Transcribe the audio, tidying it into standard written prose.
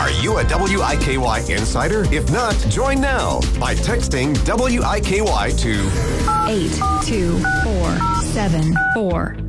Are you a WIKY insider? If not, join now by texting WIKY to 82474.